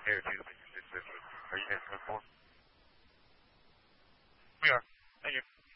Hey, excuse me. Are you in the phone? We are. Thank you.